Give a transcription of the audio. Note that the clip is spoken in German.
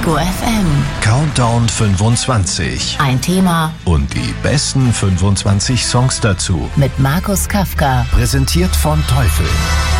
Ego FM. Countdown 25. Ein Thema Und die besten 25 Songs dazu. mit Markus Kafka. Präsentiert von Teufel.